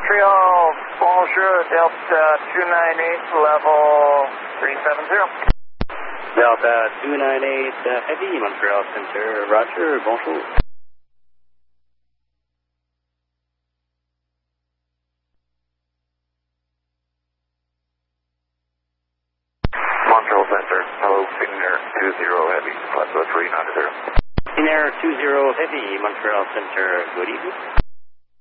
Montreal, bonjour, Delta 298, level 370. Delta 298 Heavy, Montreal Center, roger, bonjour. Montreal Center, hello, Finnair 20 Heavy, Plateau 390. Finnair 20 Heavy, Montreal Center, good evening.